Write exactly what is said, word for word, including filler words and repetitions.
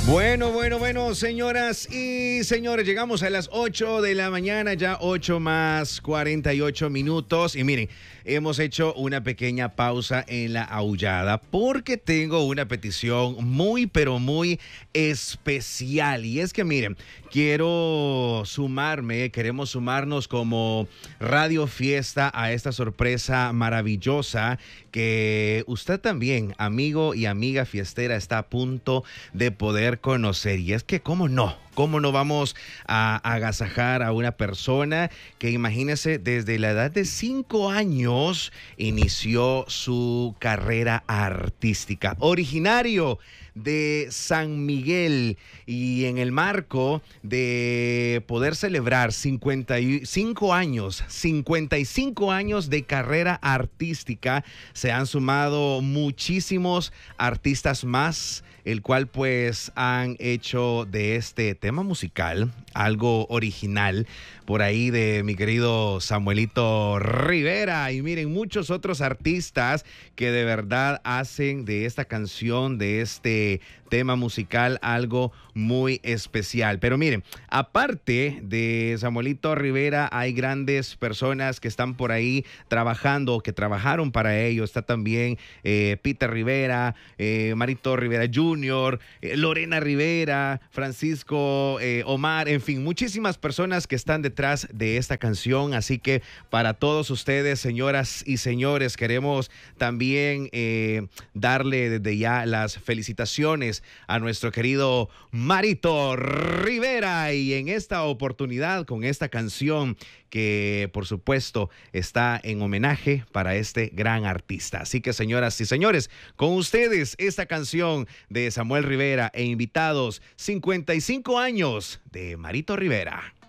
Bueno, bueno, bueno, señoras y señores, llegamos a las ocho de la mañana, ya ocho más cuarenta y ocho minutos. Y miren, hemos hecho una pequeña pausa en la aullada porque tengo una petición muy, pero muy especial. Y es que miren, quiero sumarme, queremos sumarnos como Radio Fiesta a esta sorpresa maravillosa que usted también, amigo y amiga fiestera, está a punto de poder conocer. Y es que, ¿cómo no? ¿Cómo no vamos a agasajar a una persona que, imagínese, desde la edad de cinco años inició su carrera artística? Originario de San Miguel, y en el marco de poder celebrar cincuenta y cinco años, cincuenta y cinco años de carrera artística, se han sumado muchísimos artistas más, el cual pues han hecho de este tema musical algo original, por ahí de mi querido Samuelito Rivera, y miren, muchos otros artistas que de verdad hacen de esta canción, de este tema musical, algo muy especial. Pero miren, aparte de Samuelito Rivera, hay grandes personas que están por ahí trabajando, que trabajaron para ello. Está también eh, Peter Rivera, eh, Marito Rivera junior, eh, Lorena Rivera, Francisco eh, Omar, en fin, muchísimas personas que están detrás de esta canción. Así que para todos ustedes, señoras y señores, queremos también eh, darle desde ya las felicitaciones a nuestro querido Marito Rivera, y en esta oportunidad con esta canción que por supuesto está en homenaje para este gran artista. Así que, señoras y señores, con ustedes esta canción de Samuel Rivera e invitados, cincuenta y cinco años de Marito Rivera.